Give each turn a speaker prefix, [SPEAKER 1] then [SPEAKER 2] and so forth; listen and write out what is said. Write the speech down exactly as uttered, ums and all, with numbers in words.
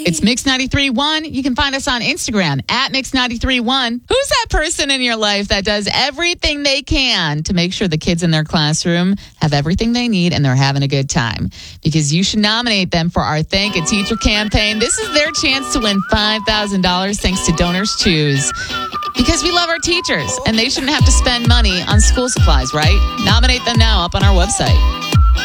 [SPEAKER 1] It's Mix ninety-three point one. You can find us on Instagram at Mix ninety-three point one. Who's that person in your life that does everything they can to make sure the kids in their classroom have everything they need and they're having a good time? Because you should nominate them for our Thank a Teacher campaign. This is their chance to win five thousand dollars thanks to Donors Choose. Because we love our teachers and they shouldn't have to spend money on school supplies, right? Nominate them now up on our website.